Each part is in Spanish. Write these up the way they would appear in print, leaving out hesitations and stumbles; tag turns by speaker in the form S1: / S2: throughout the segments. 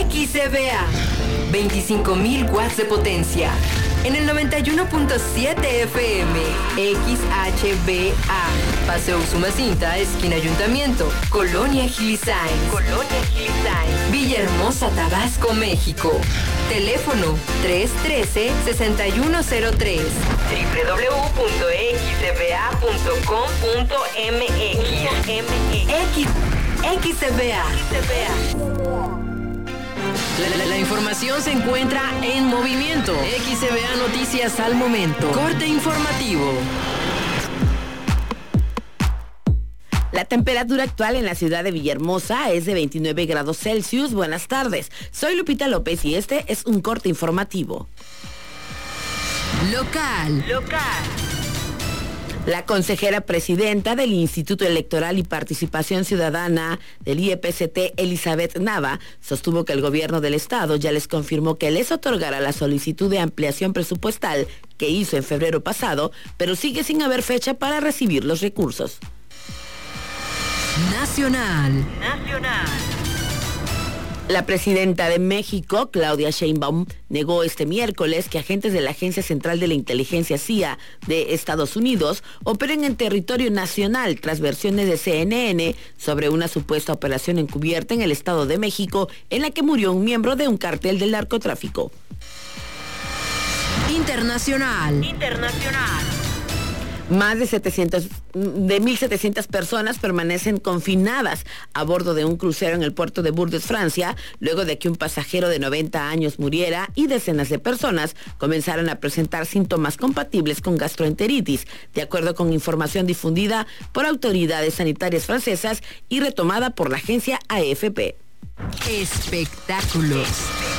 S1: XCBA, 25.000 watts de potencia. En el 91.7 FM, XHBA, Paseo Usumacinta, esquina Ayuntamiento, Colonia Gilisain, Villahermosa, Tabasco, México. Teléfono 313-6103, www.xcba.com.mx. XCBA. La información se encuentra en movimiento. XCBA Noticias al momento. Corte informativo.
S2: La temperatura actual en la ciudad de Villahermosa es de 29 grados Celsius. Buenas tardes. Soy Lupita López y este es un corte informativo.
S1: Local.
S2: La consejera presidenta del Instituto Electoral y Participación Ciudadana del IEPCT, Elizabeth Nava, sostuvo que el gobierno del estado ya les confirmó que les otorgará la solicitud de ampliación presupuestal que hizo en febrero pasado, pero sigue sin haber fecha para recibir los recursos.
S1: Nacional.
S2: La presidenta de México, Claudia Sheinbaum, negó este miércoles que agentes de la Agencia Central de la Inteligencia CIA de Estados Unidos operen en territorio nacional tras versiones de CNN sobre una supuesta operación encubierta en el Estado de México en la que murió un miembro de un cártel del narcotráfico.
S1: Internacional.
S2: Más de 1.700 personas permanecen confinadas a bordo de un crucero en el puerto de Bourges, Francia, luego de que un pasajero de 90 años muriera y decenas de personas comenzaron a presentar síntomas compatibles con gastroenteritis, de acuerdo con información difundida por autoridades sanitarias francesas y retomada por la agencia AFP.
S1: Espectáculos.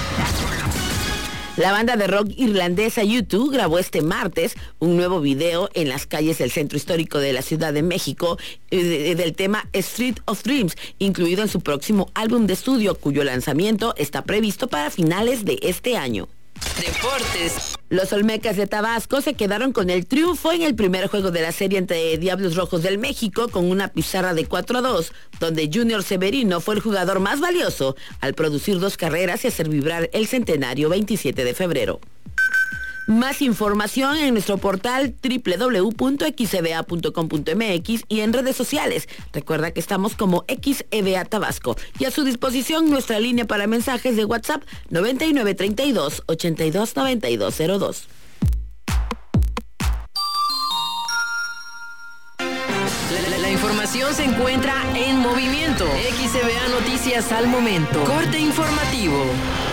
S2: La banda de rock irlandesa U2 grabó este martes un nuevo video en las calles del centro histórico de la Ciudad de México del tema Street of Dreams, incluido en su próximo álbum de estudio, cuyo lanzamiento está previsto para finales de este año.
S1: Deportes.
S2: Los Olmecas de Tabasco se quedaron con el triunfo en el primer juego de la serie entre Diablos Rojos del México con una pizarra de 4-2, donde Junior Severino fue el jugador más valioso al producir 2 carreras y hacer vibrar el centenario 27 de febrero. Más información en nuestro portal www.xcba.com.mx y en redes sociales. Recuerda que estamos como XEBA Tabasco y a su disposición nuestra línea para mensajes de WhatsApp 9932-829202.
S1: La información se encuentra en movimiento. XCBA Noticias al momento. Corte informativo.